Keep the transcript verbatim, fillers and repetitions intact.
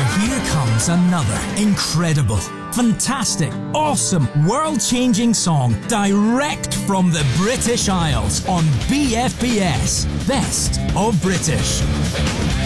here comes another incredible, fantastic, awesome, world-changing song direct from the British Isles on B F B S, Best of British.